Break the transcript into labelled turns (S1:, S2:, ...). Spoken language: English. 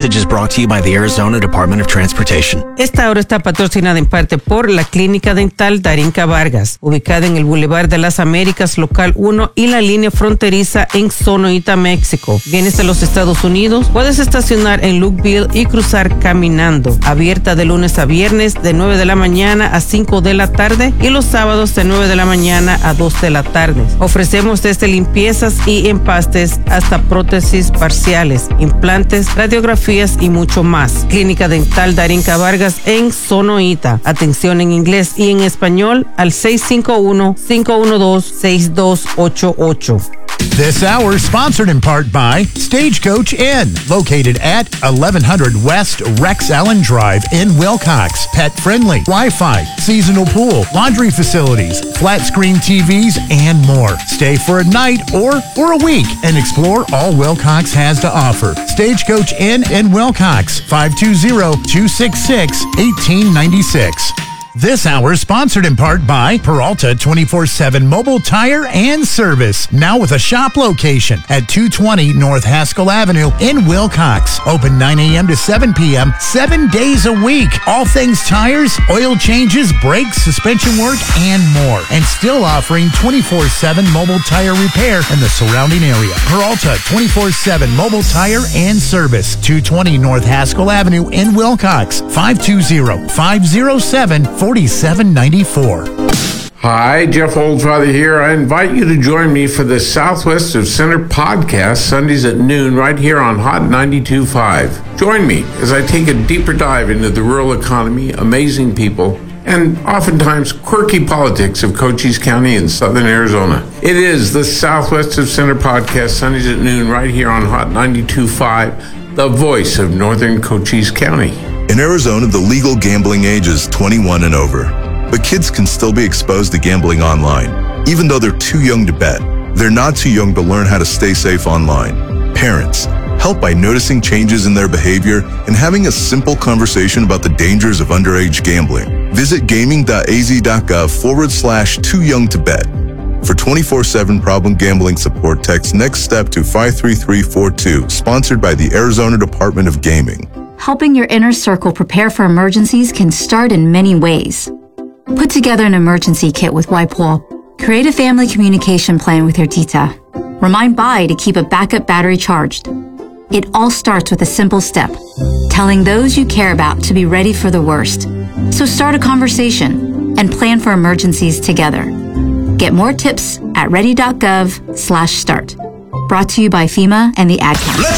S1: message is brought to you by the Arizona Department of Transportation.
S2: Esta hora está patrocinada en parte por la Clínica Dental Darinka Vargas, ubicada en el Boulevard de las Américas, local 1 y la línea fronteriza en Sonoita, México. Vienes de los Estados Unidos, puedes estacionar en Lukeville y cruzar caminando. Abierta de lunes a viernes de 9 de la mañana a 5 de la tarde y los sábados de 9 de la mañana a 2 de la tarde. Ofrecemos desde limpiezas y empastes hasta prótesis parciales, implantes, radiografías y mucho más. Clínica Dental Darinka Vargas en Sonoita. Atención en inglés y en español al 651-512-6288.
S3: This hour sponsored in part by Stagecoach Inn, located at 1100 West Rex Allen Drive in Wilcox. Pet friendly, Wi-Fi, seasonal pool, laundry facilities, flat screen TVs, and more. Stay for a night or a week and explore all Wilcox has to offer. Stagecoach Inn in Wilcox, 520-266-1896. This hour is sponsored in part by Peralta 24/7 Mobile Tire and Service, now with a shop location at 220 North Haskell Avenue in Wilcox. Open 9 a.m. to 7 p.m., 7 days a week. All things tires, oil changes, brakes, suspension work, and more. And still offering 24/7 mobile tire repair in the surrounding area. Peralta 24/7 Mobile Tire and Service, 220 North Haskell Avenue in Wilcox, 520-507-4794.
S4: Hi, Jeff Oldfather here. I invite you to join me for the Southwest of Center podcast Sundays at noon right here on Hot 92.5. Join me as I take a deeper dive into the rural economy, amazing people, and oftentimes quirky politics of Cochise County in southern Arizona. It is the Southwest of Center podcast Sundays at noon right here on Hot 92.5, the voice of northern Cochise County.
S5: In Arizona, the legal gambling age is 21 and over. But kids can still be exposed to gambling online, even though they're too young to bet. They're not too young to learn how to stay safe online. Parents, help by noticing changes in their behavior and having a simple conversation about the dangers of underage gambling. Visit gaming.az.gov/too young to bet. For 24/7 problem gambling support, text NEXT STEP to 53342, sponsored by the Arizona Department of Gaming.
S6: Helping your inner circle prepare for emergencies can start in many ways. Put together an emergency kit with WIPOL. Create a family communication plan with your tita. Remind Bai to keep a backup battery charged. It all starts with a simple step, telling those you care about to be ready for the worst. So start a conversation and plan for emergencies together. Get more tips at ready.gov/start. Brought to you by FEMA and the Ad Council.